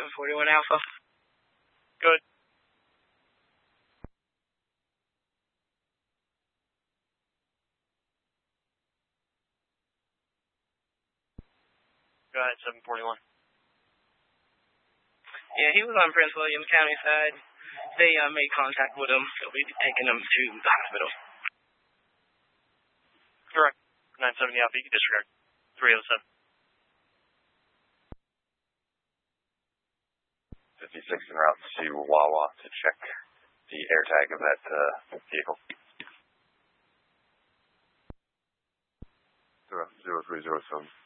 741 Alpha. Good. Go ahead, 741. Yeah, he was on Prince William County side. They made contact with him. They'll be taking him to the hospital. Correct. 970 Alpha, you can disregard. 307. 56 en route to Wawa to check the air tag of that vehicle. 0307.